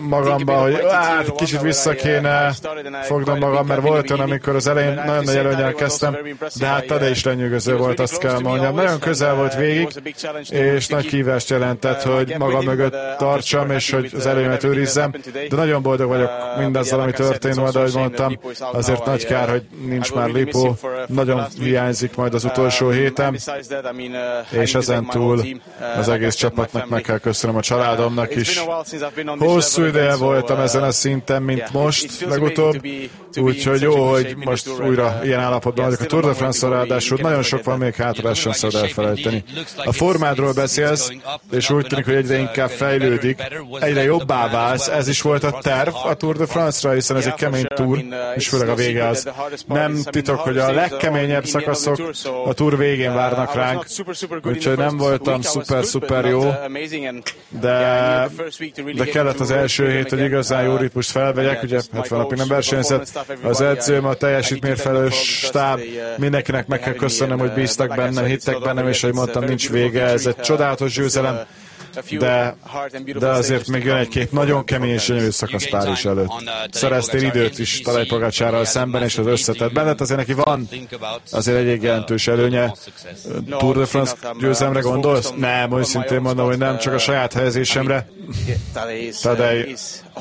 magamba, hogy kicsit vissza kéne fognom magam, mert volt olyan, amikor az elején nagyon nagy előnnyel kezdtem, de hát Tadej is lenyűgöző volt, azt kell mondjam. Nagyon közel volt végig, és nagy kívást jelentett, hogy magam mögött tartsam, és hogy az előnyömet őrizzem, de nagyon boldog vagyok mindazzal, ami történt, majd ahogy mondtam, azért nagy kár, hogy nincs már Lipó, nagyon hiányzik majd az utolsó héten, és ezentúl az egész csapatnak meg kell köszönöm, a családomnak is. Hosszú ideje voltam ezen a szinten, mint most legutóbb, úgyhogy jó, hogy most újra ilyen állapotban vagyok a Tour de France-on, ráadásul nagyon sok van még hátra, sem szabad elfelejteni. A formádról beszélsz, és úgy tűnik, hogy egyre inkább fejlődik, egyre jobbá válsz, ez is volt a terv a Tour de France-ra, hiszen ez egy kemény túr, és főleg a vége az. Nem titok, hogy a legkeményebb szakaszok a túr végén várnak ránk, úgyhogy nem voltam szuper jó, de kellett az első hét, hogy igazán jó ritmust felvegyek, ugye 70 napig nem versenyzett, az edzőm, a teljesítményfelelős stáb, mindenkinek meg kell köszönöm, hogy bíztak bennem, hittek bennem, és hogy mondtam, nincs vége, ez egy csodálatos győzelem, de azért még jön egy-két nagyon kemény és gyönyörű szakasz Párizs előtt. Szereztél időt is Tadej Pogačarral szemben, és az összetett bennett, azért neki van azért egy jelentős előnye. Tour de France győzelemre gondolsz? Nem, őszintén mondom, hogy nem, csak a saját helyezésemre. Tadej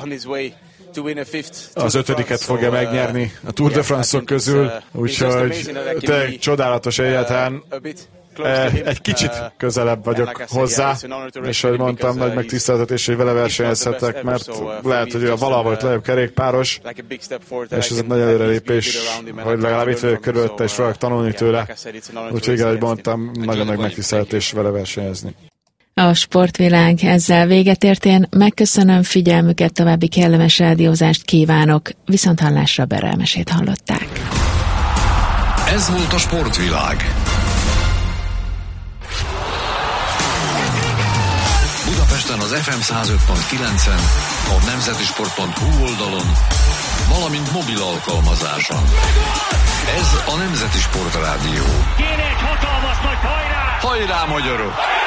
az 5. fogja megnyerni a Tour de France-ok közül, úgyhogy tényleg csodálatos egyáltalán. Egy kicsit közelebb vagyok hozzá, és ahogy mondtam, nagy megtiszteltetés, hogy vele versenyezhetek, mert lehet, hogy olyan valahol legjobb kerékpáros, és ez egy nagy előrelépés, hogy legalább itt vagyok körülötte, és fogok tanulni tőle. Úgyhogy ahogy mondtam, nagyon nagy megtiszteltetés vele versenyezni. A sportvilág ezzel véget ért, én megköszönöm figyelmüket, további kellemes rádiózást kívánok, viszonthallásra Berelmesét hallották. Ez volt a sportvilág. Budapesten az FM 105.9-en, a nemzetisport.hu oldalon, valamint mobil alkalmazáson. Ez a Nemzeti Sport Rádió. Kéne egy hatalmas nagy hajrá! Hajrá, magyarok!